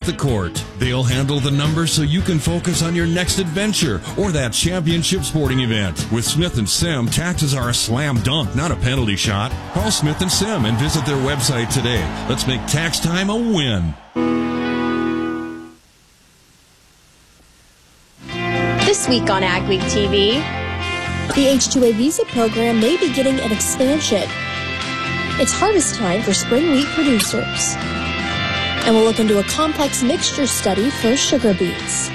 the court. They'll handle the numbers so you can focus on your next adventure or that championship sporting event. With Smith & Sim, taxes are a slam dunk, not a penalty shot. Call Smith & Sim and visit their website today. Let's make tax time a win. This week on Ag Week TV, the H-2A visa program may be getting an expansion. It's harvest time for spring wheat producers. And we'll look into a complex mixture study for sugar beets.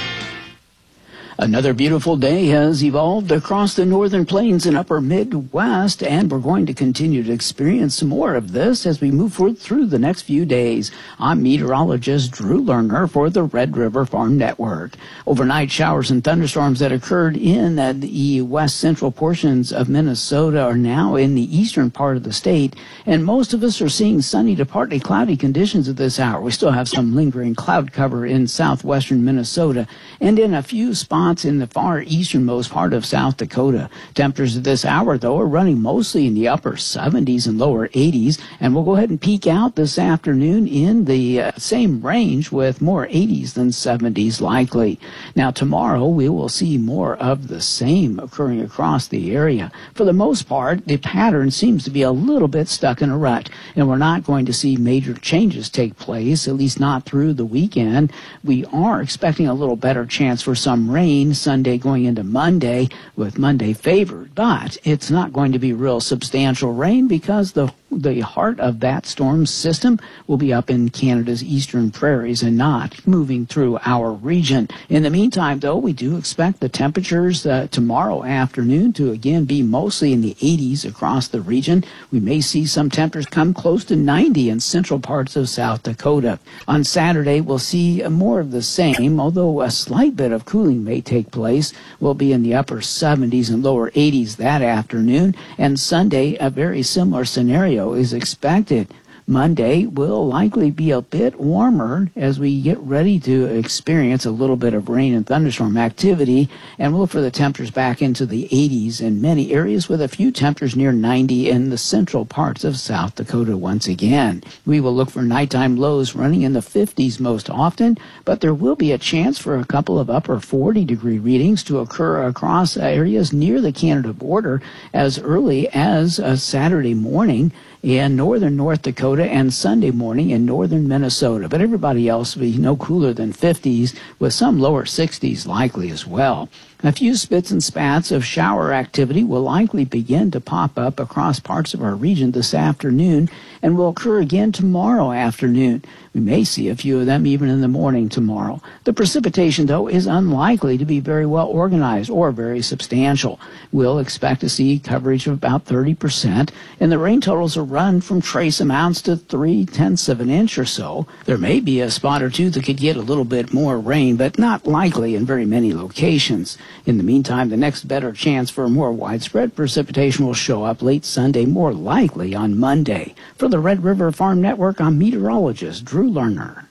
Another beautiful day has evolved across the northern plains and upper Midwest, and we're going to continue to experience some more of this as we move forward through the next few days. I'm meteorologist Drew Lerner for the Red River Farm Network. Overnight showers and thunderstorms that occurred in the west central portions of Minnesota are now in the eastern part of the state, and most of us are seeing sunny to partly cloudy conditions at this hour. We still have some lingering cloud cover in southwestern Minnesota and in a few spots in the far easternmost part of South Dakota. Temperatures at this hour, though, are running mostly in the upper 70s and lower 80s, and we'll go ahead and peak out this afternoon in the same range with more 80s than 70s likely. Now, tomorrow, we will see more of the same occurring across the area. For the most part, the pattern seems to be a little bit stuck in a rut, and we're not going to see major changes take place, at least not through the weekend. We are expecting a little better chance for some rain Sunday going into Monday, with Monday favored, but it's not going to be real substantial rain because the heart of that storm system will be up in Canada's eastern prairies and not moving through our region. In the meantime, though, we do expect the temperatures tomorrow afternoon to again be mostly in the 80s across the region. We may see some temperatures come close to 90 in central parts of South Dakota. On Saturday, we'll see more of the same, although a slight bit of cooling may take place. We'll be in the upper 70s and lower 80s that afternoon, and Sunday, a very similar scenario is expected. Monday will likely be a bit warmer as we get ready to experience a little bit of rain and thunderstorm activity, and we'll look for the temperatures back into the 80s in many areas, with a few temperatures near 90 in the central parts of South Dakota once again. We will look for nighttime lows running in the 50s most often, but there will be a chance for a couple of upper 40-degree readings to occur across areas near the Canada border as early as Saturday morning in northern North Dakota and Sunday morning in northern Minnesota. But everybody else will be no cooler than 50s, with some lower 60s likely as well. A few spits and spats of shower activity will likely begin to pop up across parts of our region this afternoon and will occur again tomorrow afternoon. We may see a few of them even in the morning tomorrow. The precipitation, though, is unlikely to be very well organized or very substantial. We'll expect to see coverage of about 30%, and the rain totals will run from trace amounts to 0.3 of an inch or so. There may be a spot or two that could get a little bit more rain, but not likely in very many locations. In the meantime, the next better chance for more widespread precipitation will show up late Sunday, more likely on Monday. For the Red River Farm Network, I'm meteorologist Drew Lerner.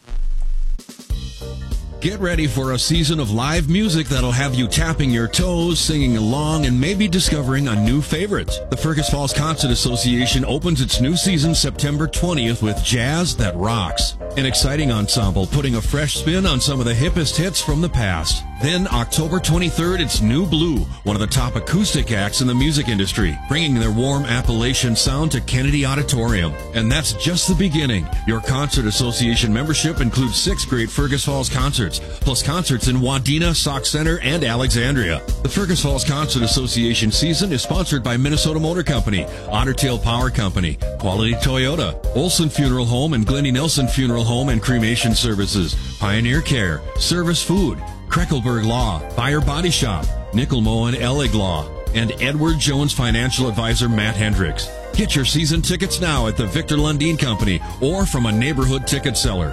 Get ready for a season of live music that'll have you tapping your toes, singing along, and maybe discovering a new favorite. The Fergus Falls Concert Association opens its new season September 20th with Jazz That Rocks, an exciting ensemble putting a fresh spin on some of the hippest hits from the past. Then October 23rd, it's New Blue, one of the top acoustic acts in the music industry, bringing their warm Appalachian sound to Kennedy Auditorium. And that's just the beginning. Your Concert Association membership includes 6 great Fergus Falls concerts, plus concerts in Wadena, Sauk Center, and Alexandria. The Fergus Falls Concert Association season is sponsored by Minnesota Motor Company, Otter Tail Power Company, Quality Toyota, Olson Funeral Home and Glennie Nelson Funeral Home and Cremation Services, Pioneer Care, Service Food, Kreckelberg Law, Fire Body Shop, Nickelmo and Ellig Law, and Edward Jones Financial Advisor Matt Hendricks. Get your season tickets now at the Victor Lundin Company or from a neighborhood ticket seller.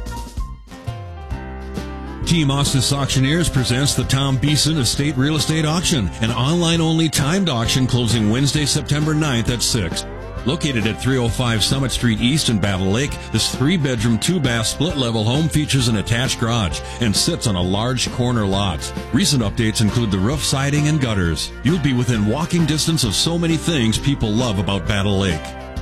Team Ostis Auctioneers presents the Tom Beeson Estate Real Estate Auction, an online-only timed auction closing Wednesday, September 9th at 6. Located at 305 Summit Street East in Battle Lake, this 3-bedroom, 2-bath split-level home features an attached garage and sits on a large corner lot. Recent updates include the roof, siding, and gutters. You'll be within walking distance of so many things people love about Battle Lake.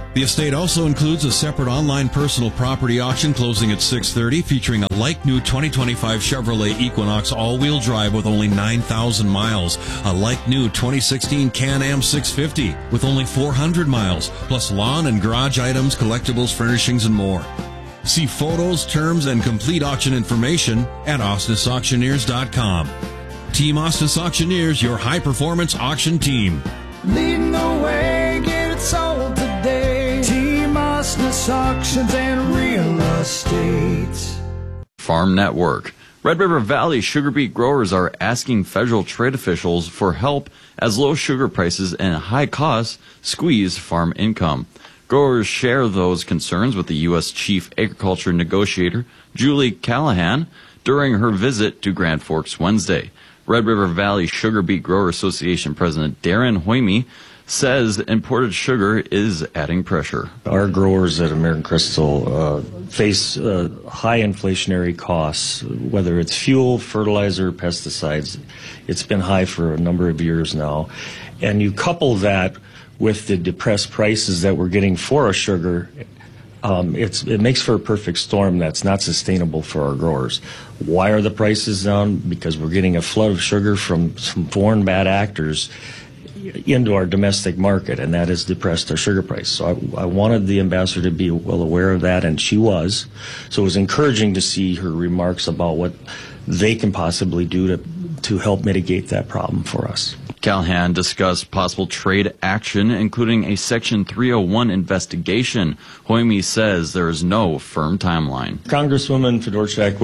The estate also includes a separate online personal property auction closing at 6:30, featuring a like-new 2025 Chevrolet Equinox all-wheel drive with only 9,000 miles, a like-new 2016 Can-Am 650 with only 400 miles, plus lawn and garage items, collectibles, furnishings, and more. See photos, terms, and complete auction information at ostisauctioneers.com. Team Ostis Auctioneers, your high-performance auction team. Leading the way, get it sold today. Team Ostis Auctions and Real Estate. Farm Network. Red River Valley sugar beet growers are asking federal trade officials for help as low sugar prices and high costs squeeze farm income. Growers share those concerns with the U.S. Chief Agriculture Negotiator, Julie Callahan, during her visit to Grand Forks Wednesday. Red River Valley Sugar Beet Grower Association President Darren Hoyme says imported sugar is adding pressure. Our growers at American Crystal face high inflationary costs, whether it's fuel, fertilizer, pesticides. It's been high for a number of years now. And you couple that with the depressed prices that we're getting for our sugar, it makes for a perfect storm that's not sustainable for our growers. Why are the prices down? Because we're getting a flood of sugar from some foreign bad actors into our domestic market, and that has depressed our sugar price. So I wanted the ambassador to be well aware of that, and she was. So it was encouraging to see her remarks about what they can possibly do to help mitigate that problem for us. Callahan discussed possible trade action, including a Section 301 investigation. Hoyme says there is no firm timeline. Congresswoman Fedorchak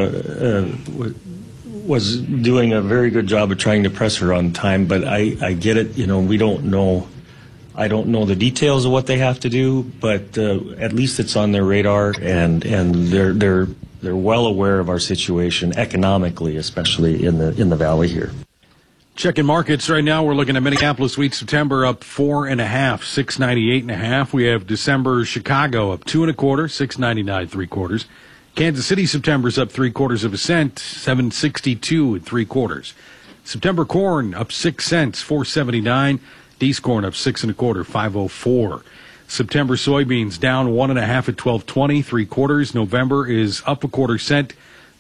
was doing a very good job of trying to press her on time, but I get it. We don't know. I don't know the details of what they have to do, but at least it's on their radar, and they're well aware of our situation economically, especially in the valley here. Checking markets right now. We're looking at Minneapolis wheat September up 4.5, $6.98.5. We have December Chicago up 2 1/4, $6.99 3/4. Kansas City September's up 0.75 cents, $7.62 3/4. September corn up 6 cents, $4.79. Dees corn up 6 1/4, $5.04. September soybeans down 1.5 at $12.20 3/4. November is up 1/4 cent,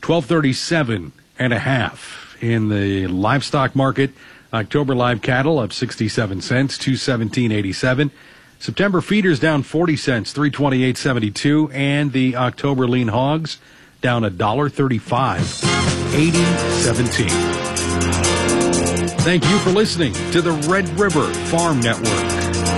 $12.37.5. In the livestock market, October live cattle up 67 cents, $217.87. September feeders down 40 cents, $328.72, and the October lean hogs down $1.35, $80.17. Thank you for listening to the Red River Farm Network.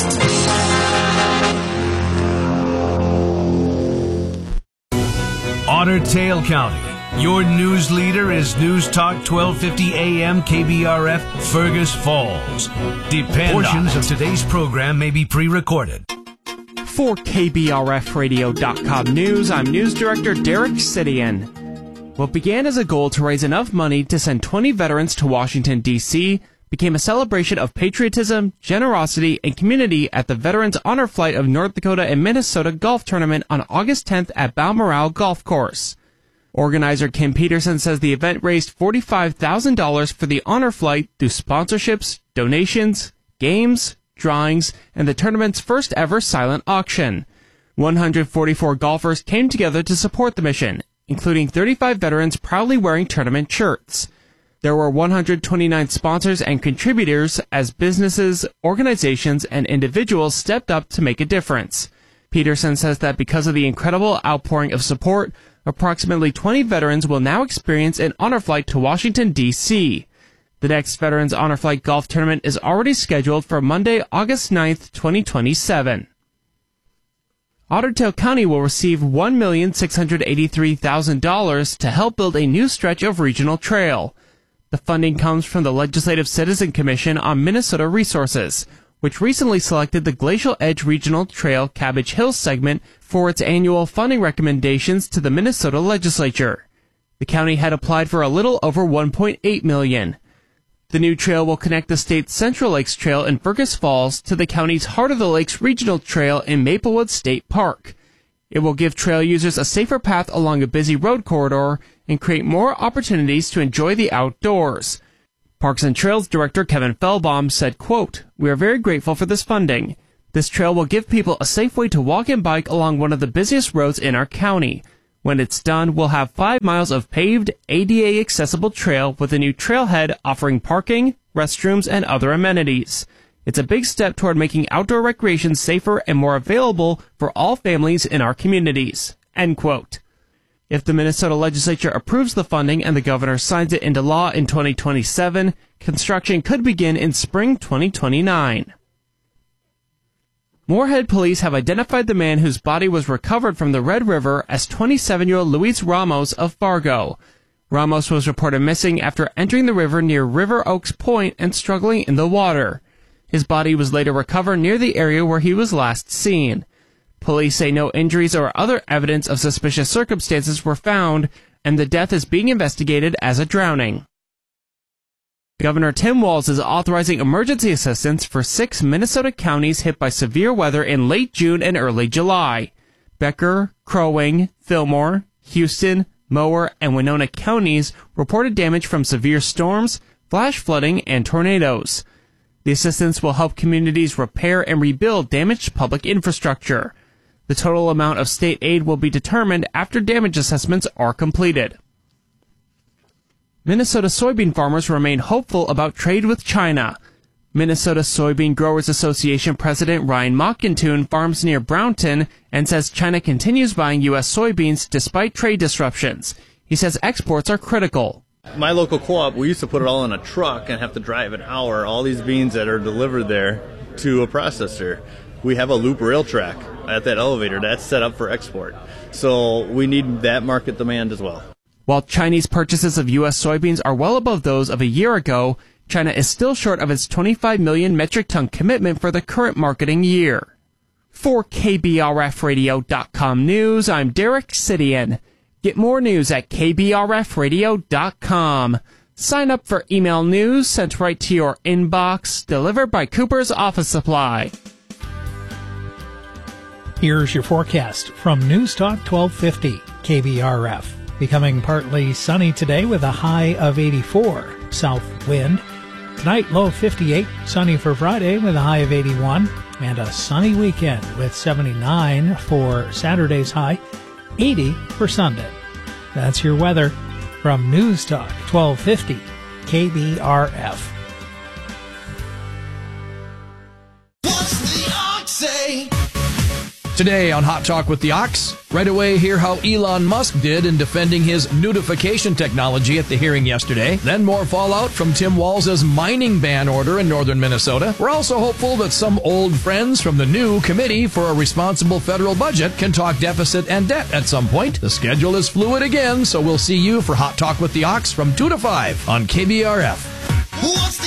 Otter Tail County. Your news leader is News Talk 1250 AM KBRF Fergus Falls. Portions of today's program may be pre-recorded. For KBRFradio.com News, I'm News Director Derek Sidian. What began as a goal to raise enough money to send 20 veterans to Washington, D.C., became a celebration of patriotism, generosity, and community at the Veterans Honor Flight of North Dakota and Minnesota Golf Tournament on August 10th at Balmoral Golf Course. Organizer Kim Peterson says the event raised $45,000 for the honor flight through sponsorships, donations, games, drawings, and the tournament's first ever silent auction. 144 golfers came together to support the mission, including 35 veterans proudly wearing tournament shirts. There were 129 sponsors and contributors as businesses, organizations, and individuals stepped up to make a difference. Peterson says that because of the incredible outpouring of support, approximately 20 veterans will now experience an honor flight to Washington, D.C. The next Veterans Honor Flight Golf Tournament is already scheduled for Monday, August 9th, 2027. Otter Tail County will receive $1,683,000 to help build a new stretch of regional trail. The funding comes from the Legislative Citizen Commission on Minnesota Resources, which recently selected the Glacial Edge Regional Trail Cabbage Hill segment for its annual funding recommendations to the Minnesota legislature. The county had applied for a little over $1.8 million. The new trail will connect the state's Central Lakes Trail in Fergus Falls to the county's Heart of the Lakes Regional Trail in Maplewood State Park. It will give trail users a safer path along a busy road corridor and create more opportunities to enjoy the outdoors. Parks and Trails Director Kevin Fellbaum said, quote, "We are very grateful for this funding. This trail will give people a safe way to walk and bike along one of the busiest roads in our county. When it's done, we'll have 5 miles of paved, ADA-accessible trail with a new trailhead offering parking, restrooms, and other amenities. It's a big step toward making outdoor recreation safer and more available for all families in our communities." End quote. If the Minnesota legislature approves the funding and the governor signs it into law in 2027, construction could begin in spring 2029. Moorhead police have identified the man whose body was recovered from the Red River as 27-year-old Luis Ramos of Fargo. Ramos was reported missing after entering the river near River Oaks Point and struggling in the water. His body was later recovered near the area where he was last seen. Police say no injuries or other evidence of suspicious circumstances were found, and the death is being investigated as a drowning. Governor Tim Walz is authorizing emergency assistance for 6 Minnesota counties hit by severe weather in late June and early July. Becker, Crow Wing, Fillmore, Houston, Mower, and Winona counties reported damage from severe storms, flash flooding, and tornadoes. The assistance will help communities repair and rebuild damaged public infrastructure. The total amount of state aid will be determined after damage assessments are completed. Minnesota soybean farmers remain hopeful about trade with China. Minnesota Soybean Growers Association President Ryan Mockintune farms near Brownton and says China continues buying U.S. soybeans despite trade disruptions. He says exports are critical. My local co-op, we used to put it all in a truck and have to drive an hour, all these beans that are delivered there to a processor. We have a loop rail track at that elevator that's set up for export. So we need that market demand as well. While Chinese purchases of U.S. soybeans are well above those of a year ago, China is still short of its 25 million metric ton commitment for the current marketing year. For KBRFradio.com News, I'm Derek Sidian. Get more news at KBRFradio.com. Sign up for email news sent right to your inbox, delivered by Cooper's Office Supply. Here's your forecast from News Talk 1250 KBRF. Becoming partly sunny today with a high of 84. South wind. Tonight, low 58. Sunny for Friday with a high of 81. And a sunny weekend with 79 for Saturday's high. 80 for Sunday. That's your weather from News Talk 1250 KBRF. What's the ox say? Today on Hot Talk with the Ox, right away hear how Elon Musk did in defending his nudification technology at the hearing yesterday. Then more fallout from Tim Walz's mining ban order in northern Minnesota. We're also hopeful that some old friends from the new Committee for a Responsible Federal Budget can talk deficit and debt at some point. The schedule is fluid again, so we'll see you for Hot Talk with the Ox from 2 to 5 on KBRF. What's the